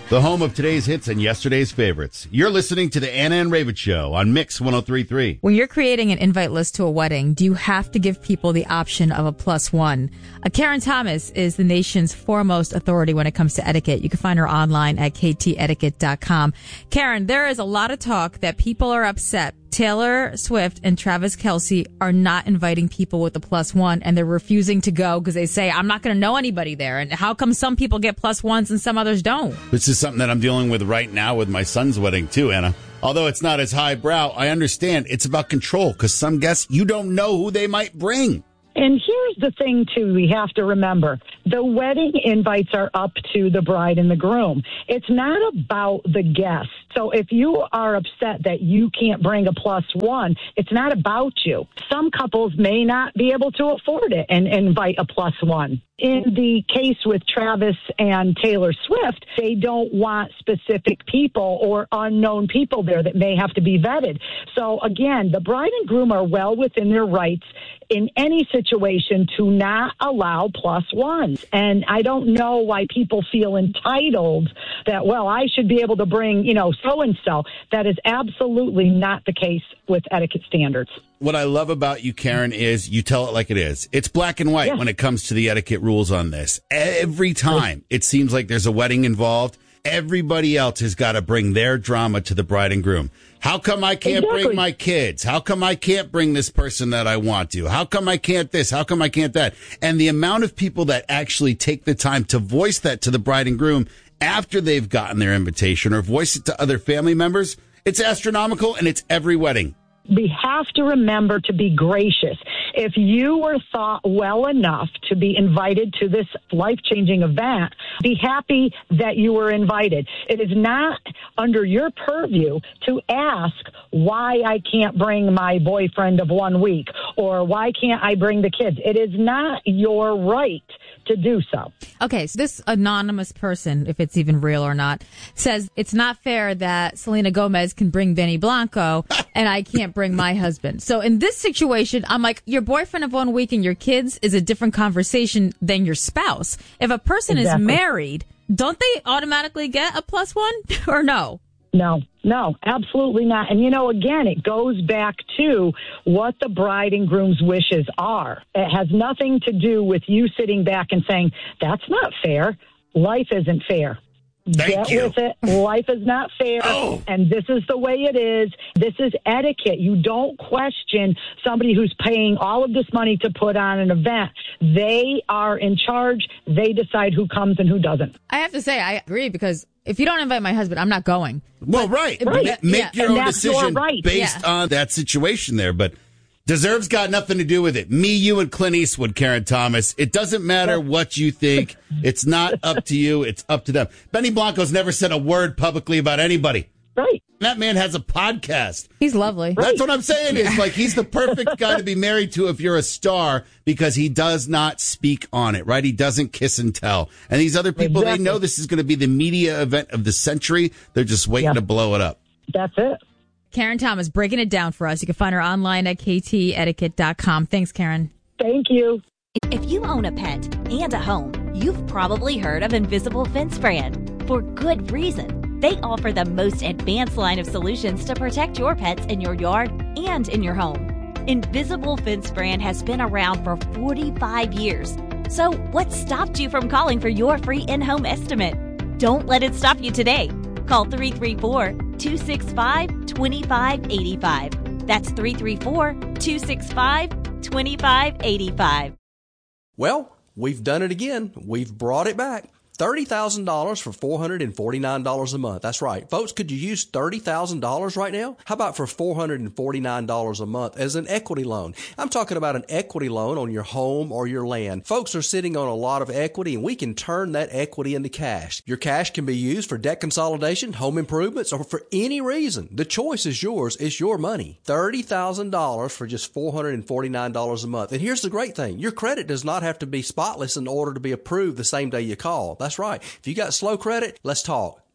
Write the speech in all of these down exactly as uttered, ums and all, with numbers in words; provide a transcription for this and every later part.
The home of today's hits and yesterday's favorites. You're listening to the Anna and Raven Show on Mix one oh three point three. When you're creating an invite list to a wedding, do you have to give people the option of a plus one? Uh, Karen Thomas is the nation's foremost authority when it comes to etiquette. You can find her online at k t etiquette dot com. Karen, there is a lot of talk that people are upset. Taylor Swift and Travis Kelce are not inviting people with a plus one, and they're refusing to go because they say, I'm not going to know anybody there. And how come some people get plus ones and some others don't? This is something that I'm dealing with right now with my son's wedding, too, Anna. Although it's not as highbrow, I understand it's about control because some guests, you don't know who they might bring. And here's the thing, too, we have to remember. The wedding invites are up to the bride and the groom. It's not about the guests. So if you are upset that you can't bring a plus one, it's not about you. Some couples may not be able to afford it and invite a plus one. In the case with Travis and Taylor Swift, they don't want specific people or unknown people there that may have to be vetted. So again, the bride and groom are well within their rights in any situation to not allow plus ones. And I don't know why people feel entitled that, well, I should be able to bring, you know, so-and-so. That is absolutely not the case with etiquette standards. What I love about you, Karen, is you tell it like it is. It's black and white Yeah. when it comes to the etiquette rules on this. Every time it seems like there's a wedding involved, everybody else has got to bring their drama to the bride and groom. How come I can't Exactly. bring my kids? How come I can't bring this person that I want to? How come I can't this? How come I can't that? And the amount of people that actually take the time to voice that to the bride and groom after they've gotten their invitation or voice it to other family members, it's astronomical, and it's every wedding. We have to remember to be gracious. If you were thought well enough to be invited to this life-changing event, be happy that you were invited. It is not under your purview to ask why I can't bring my boyfriend of one week or why can't I bring the kids. It is not your right to do so. Okay, so this anonymous person, if it's even real or not, says it's not fair that Selena Gomez can bring Benny Blanco and I can't bring my husband. So in this situation, I'm like, your boyfriend of one week and your kids is a different conversation than your spouse. If a person Exactly. is married, don't they automatically get a plus one or no? No, no, absolutely not. And, you know, again, it goes back to what the bride and groom's wishes are. It has nothing to do with you sitting back and saying, that's not fair. Life isn't fair. Thank Get you. with it. Life is not fair. Oh. And this is the way it is. This is etiquette. You don't question somebody who's paying all of this money to put on an event. They are in charge. They decide who comes and who doesn't. I have to say, I agree, because if you don't invite my husband, I'm not going. Well, right. Right. Ma- Make Yeah. your And own that's your decision right. based Yeah. on that situation there. But deserves got nothing to do with it. Me, you, and Clint Eastwood, Karen Thomas. It doesn't matter what you think. It's not up to you. It's up to them. Benny Blanco's never said a word publicly about anybody. Right. That man has a podcast. He's lovely. That's what I'm saying. Is like he's the perfect guy to be married to if you're a star because he does not speak on it, right? He doesn't kiss and tell. And these other people, Exactly. they know this is going to be the media event of the century. They're just waiting Yeah. to blow it up. That's it. Karen Thomas breaking it down for us. You can find her online at k t etiquette dot com. Thanks, Karen. Thank you. If you own a pet and a home, you've probably heard of Invisible Fence Brand. For good reason. They offer the most advanced line of solutions to protect your pets in your yard and in your home. Invisible Fence Brand has been around for forty-five years. So what stopped you from calling for your free in-home estimate? Don't let it stop you today. Call three three four, two six five, two five eight five. That's three three four, two six five, two five eight five. Well, we've done it again. We've brought it back. thirty thousand dollars for four hundred forty-nine dollars a month. That's right. Folks, could you use thirty thousand dollars right now? How about for four hundred forty-nine dollars a month as an equity loan? I'm talking about an equity loan on your home or your land. Folks are sitting on a lot of equity, and we can turn that equity into cash. Your cash can be used for debt consolidation, home improvements, or for any reason. The choice is yours. It's your money. thirty thousand dollars for just four hundred forty-nine dollars a month. And here's the great thing. Your credit does not have to be spotless in order to be approved the same day you call. That's right. If you got slow credit, let's talk.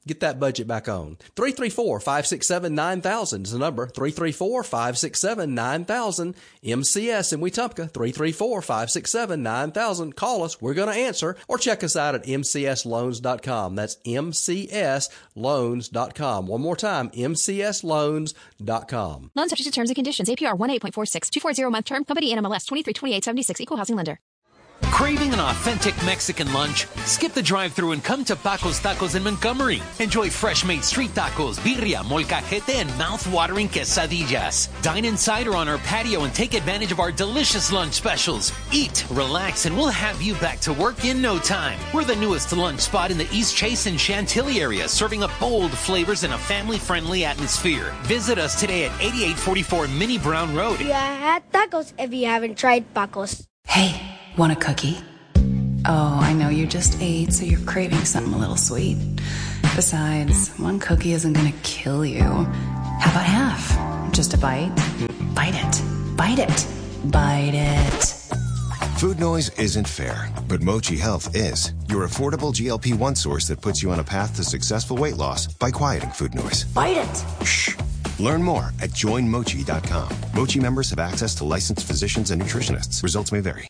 Get that budget back on. three three four, five six seven, nine thousand is the number. three three four, five six seven, nine thousand. M C S in Wetumpka. three three four, five six seven, nine thousand. Call us. We're going to answer. Or check us out at m c s loans dot com. That's m c s loans dot com. One more time, m c s loans dot com. Loan subject to terms and conditions. A P R one eight point four six. two forty month term. Company N M L S twenty-three twenty-eight seventy-six. Equal housing lender. Craving an authentic Mexican lunch? Skip the drive-thru and come to Paco's Tacos in Montgomery. Enjoy fresh-made street tacos, birria, molcajete, and mouth-watering quesadillas. Dine inside or on our patio and take advantage of our delicious lunch specials. Eat, relax, and we'll have you back to work in no time. We're the newest lunch spot in the East Chase and Chantilly area, serving up bold flavors in a family-friendly atmosphere. Visit us today at eighty-eight forty-four Minnie Brown Road. You had tacos if you haven't tried Paco's. Hey. Want a cookie? Oh, I know you just ate, so you're craving something a little sweet. Besides, one cookie isn't gonna kill you. How about half? Just a bite? Bite it. Bite it. Bite it. Food noise isn't fair, but Mochi Health is. Your affordable G L P one source that puts you on a path to successful weight loss by quieting food noise. Bite it. Shh. Learn more at join mochi dot com. Mochi members have access to licensed physicians and nutritionists. Results may vary.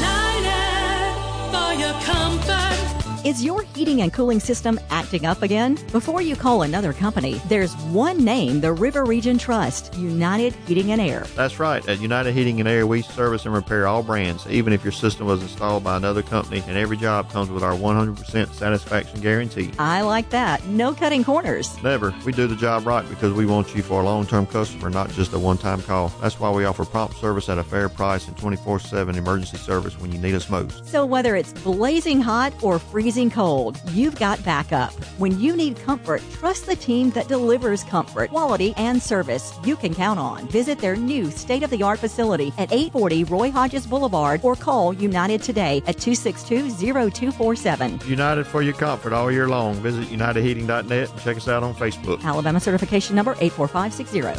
United for your comfort. Is your heating and cooling system acting up again? Before you call another company, there's one name the River Region trusts: United Heating and Air. That's right. At United Heating and Air, we service and repair all brands, even if your system was installed by another company, and every job comes with our one hundred percent satisfaction guarantee. I like that. No cutting corners. Never. We do the job right because we want you for a long-term customer, not just a one-time call. That's why we offer prompt service at a fair price and twenty-four seven emergency service when you need us most. So whether it's blazing hot or freezing cold, you've got backup. When you need comfort, trust the team that delivers comfort, quality, and service you can count on. Visit their new state-of-the-art facility at eight forty Roy Hodges Boulevard or call United today at two six two, zero two four seven. United for your comfort all year long. Visit united heating dot net and check us out on Facebook. Alabama certification number eight four five six zero.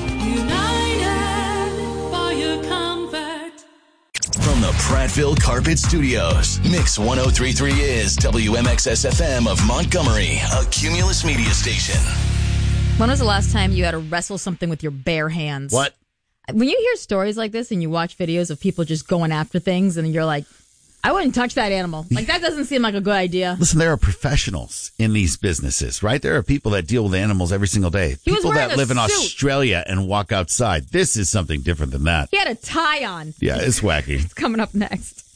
United for your comfort. From the Prattville Carpet Studios, Mix one oh three point three is W M X S F M of Montgomery, a Cumulus media station. When was the last time you had to wrestle something with your bare hands? What? When you hear stories like this and you watch videos of people just going after things and you're like, I wouldn't touch that animal. Like, that doesn't seem like a good idea. Listen, there are professionals in these businesses, right? There are people that deal with animals every single day. He was People wearing that a live in suit. Australia and walk outside. This is something different than that. He had a tie on. Yeah, it's wacky. It's coming up next.